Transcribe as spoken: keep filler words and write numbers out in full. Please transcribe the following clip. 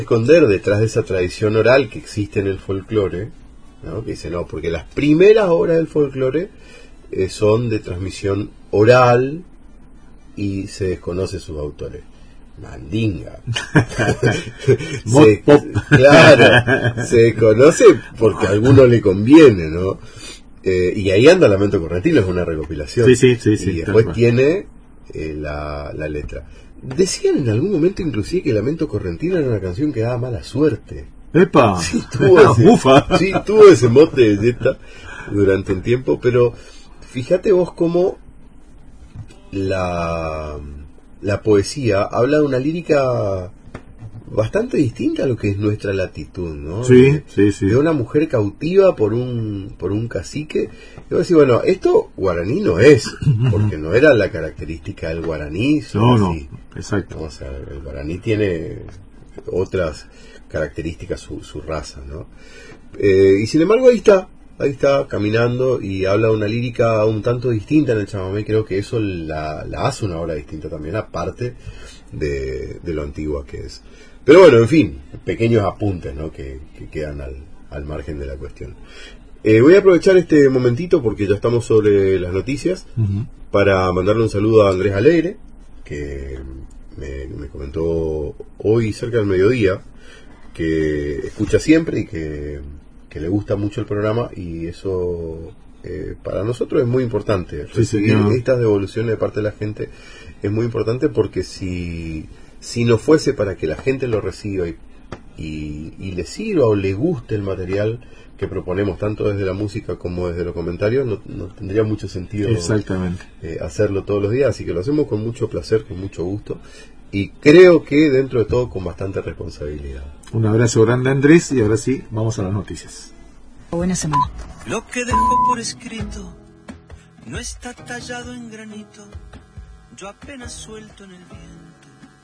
esconder detrás de esa tradición oral que existe en el folclore, ¿no? Que dice, no, porque las primeras obras del folclore eh, son de transmisión oral y se desconoce sus autores. Mandinga. se, claro, se desconoce porque a alguno le conviene, ¿no? Eh, y ahí anda Lamento Correntino, es una recopilación. Sí, sí, sí, sí, y después tiene eh, la, la letra. Decían en algún momento inclusive que Lamento Correntino era una canción que daba mala suerte. ¡Epa! Sí, tuvo ese, ¡Bufa! sí, tuvo ese mote de belleta durante un tiempo, pero fíjate vos cómo la, la poesía habla de una lírica bastante distinta a lo que es nuestra latitud, ¿no? Sí, de, sí, sí. De una mujer cautiva por un por un cacique. Y vos decís, bueno, esto guaraní no es, porque no era la característica del guaraní. No, no, así. exacto. O sea, el guaraní tiene otras características, su, su raza, ¿no? Eh, y sin embargo ahí está, ahí está caminando y habla de una lírica un tanto distinta en el chamamé. Creo que eso la, la hace una obra distinta también, aparte de, de lo antigua que es. Pero bueno, en fin, pequeños apuntes, ¿no? que, que quedan al, al margen de la cuestión. Eh, voy a aprovechar este momentito porque ya estamos sobre las noticias, uh-huh, para mandarle un saludo a Andrés Alegre, que me, me comentó hoy cerca del mediodía que escucha siempre y que, que le gusta mucho el programa, y eso eh, para nosotros es muy importante. Sí, recibir señor. Estas devoluciones de parte de la gente es muy importante, porque si si no fuese para que la gente lo reciba y, y, y le sirva o le guste el material que proponemos tanto desde la música como desde los comentarios, no, no tendría mucho sentido. Exactamente. Eh, hacerlo todos los días, así que lo hacemos con mucho placer, con mucho gusto, y creo que dentro de todo con bastante responsabilidad. Un abrazo grande, Andrés, y ahora sí, vamos a las noticias. Buena semana. Lo que dejó por escrito no está tallado en granito, yo apenas suelto en el viento.